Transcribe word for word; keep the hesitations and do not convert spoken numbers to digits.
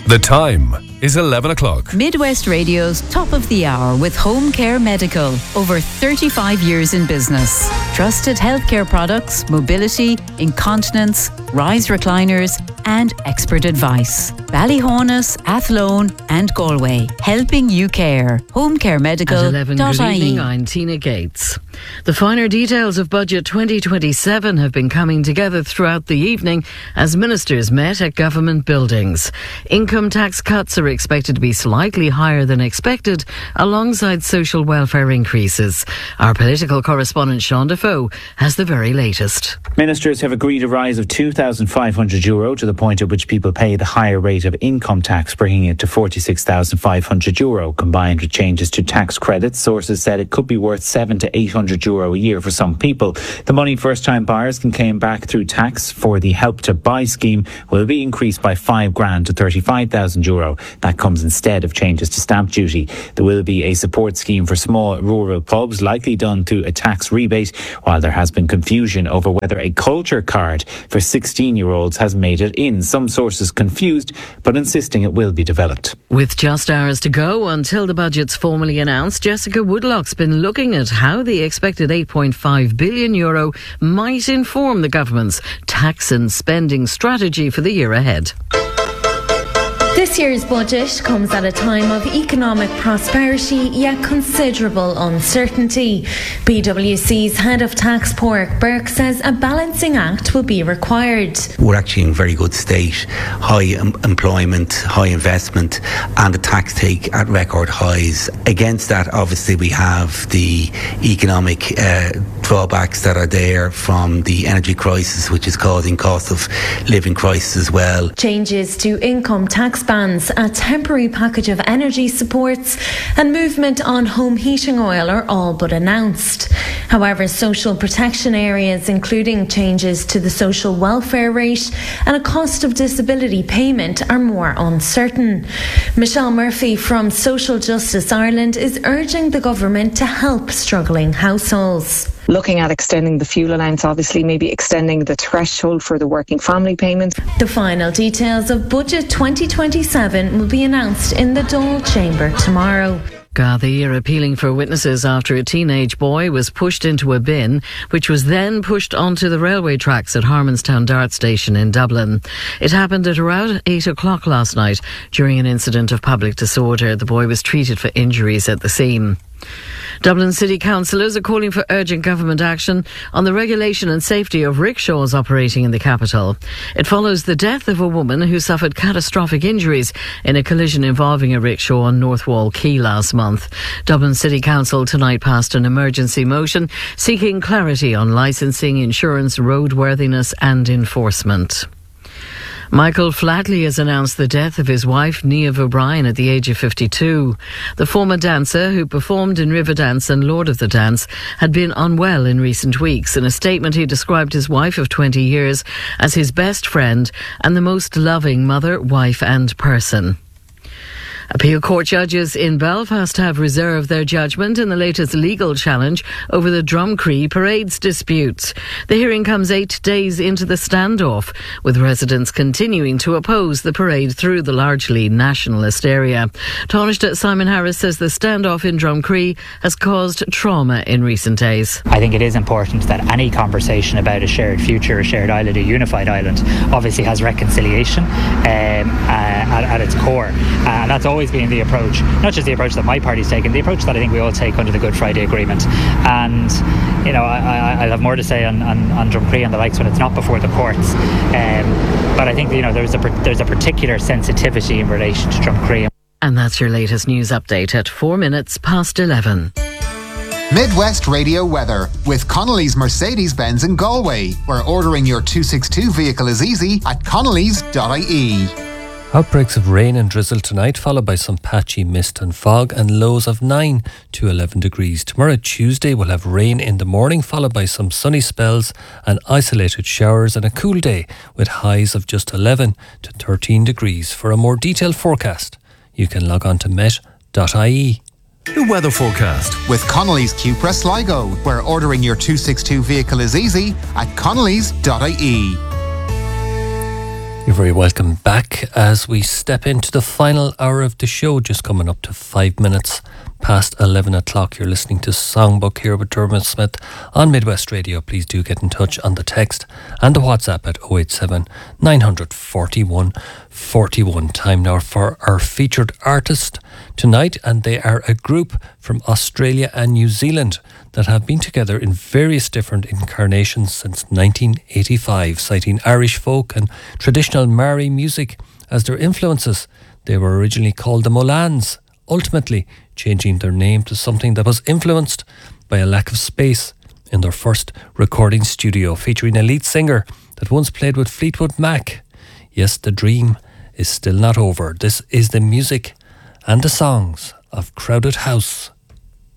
The time is eleven o'clock. Midwest Radio's Top of the Hour with Home Care Medical. Over thirty-five years in business. Trusted healthcare products, mobility, incontinence, rise recliners and expert advice. Ballyhonus, Athlone and Galway. Helping you care. home care medical dot I E. At eleven, good evening, I'm Tina Gates. The finer details of Budget twenty twenty-seven have been coming together throughout the evening as ministers met at government buildings. Income tax cuts are expected to be slightly higher than expected, alongside social welfare increases. Our political correspondent Sean Defoe has the very latest. Ministers have agreed a rise of two thousand five hundred euro to the point at which people pay the higher rate of income tax, bringing it to forty-six thousand five hundred euro. Combined with changes to tax credits, sources said it could be worth seven to eight hundred euro a year for some people. The money first-time buyers can claim back through tax for the Help to Buy scheme will be increased by five grand to thirty-five thousand euro. That comes instead of changes to stamp duty. There will be a support scheme for small rural pubs, likely done through a tax rebate, while there has been confusion over whether a culture card for sixteen-year-olds has made it in. Some sources confused, but insisting it will be developed. With just hours to go until the budget's formally announced, Jessica Woodlock's been looking at how the expected eight point five billion euro might inform the government's tax and spending strategy for the year ahead. This year's budget comes at a time of economic prosperity yet considerable uncertainty. B W C's head of tax, Pádraig Burke, says a balancing act will be required. We're actually in very good state. High em- employment, high investment and the tax take at record highs. Against that, obviously, we have the economic uh, drawbacks that are there from the energy crisis, which is causing cost of living crisis as well. Changes to income tax bans, a temporary package of energy supports and movement on home heating oil are all but announced. However, social protection areas, including changes to the social welfare rate and a cost of disability payment, are more uncertain. Michelle Murphy from Social Justice Ireland is urging the government to help struggling households. Looking at extending the fuel allowance, obviously maybe extending the threshold for the working family payments. The final details of Budget twenty twenty-seven will be announced in the Dáil Chamber tomorrow. Gardaí are appealing for witnesses after a teenage boy was pushed into a bin, which was then pushed onto the railway tracks at Harmonstown Dart Station in Dublin. It happened at around eight o'clock last night during an incident of public disorder. The boy was treated for injuries at the scene. Dublin City Councillors are calling for urgent government action on the regulation and safety of rickshaws operating in the capital. It follows the death of a woman who suffered catastrophic injuries in a collision involving a rickshaw on North Wall Quay last month. Dublin City Council tonight passed an emergency motion seeking clarity on licensing, insurance, roadworthiness and enforcement. Michael Flatley has announced the death of his wife, Niamh O'Brien, at the age of fifty-two. The former dancer, who performed in Riverdance and Lord of the Dance, had been unwell in recent weeks. In a statement, he described his wife of twenty years as his best friend and the most loving mother, wife and person. Appeal Court judges in Belfast have reserved their judgment in the latest legal challenge over the Drumcree Parades dispute. The hearing comes eight days into the standoff, with residents continuing to oppose the parade through the largely nationalist area. Taoiseach Simon Harris says the standoff in Drumcree has caused trauma in recent days. I think it is important that any conversation about a shared future, a shared island, a unified island, obviously has reconciliation um, uh, at, at its core. Uh, and that's always been the approach, not just the approach that my party's taken, the approach that I think we all take under the Good Friday Agreement. And, you know, I, I, I'll have more to say on, on, on Drumcree and the likes when it's not before the courts. Um, but I think, you know, there's a, there's a particular sensitivity in relation to Drumcree. And that's your latest news update at four minutes past eleven. Midwest Radio weather with Connolly's Mercedes-Benz in Galway, where ordering your two sixty-two vehicle is easy at connellys dot I E. Outbreaks of rain and drizzle tonight, followed by some patchy mist and fog, and lows of nine to eleven degrees. Tomorrow, Tuesday, we'll have rain in the morning, followed by some sunny spells and isolated showers, and a cool day with highs of just eleven to thirteen degrees. For a more detailed forecast, you can log on to met dot I E. The weather forecast with Connolly's Cupra Sligo, where ordering your two sixty-two vehicle is easy at connellys dot I E. You're very welcome back as we step into the final hour of the show, just coming up to five minutes past eleven o'clock. You're listening to Songbook here with Dermot Smith on Midwest Radio. Please do get in touch on the text and the WhatsApp at oh eight seven, nine four one, four one. Time now for our featured artist tonight, and they are a group from Australia and New Zealand that have been together in various different incarnations since nineteen eighty-five, citing Irish folk and traditional Maori music as their influences. They were originally called the Molans, ultimately changing their name to something that was influenced by a lack of space in their first recording studio, featuring a lead singer that once played with Fleetwood Mac. Yes, the dream is still not over. This is the music and the songs of Crowded House.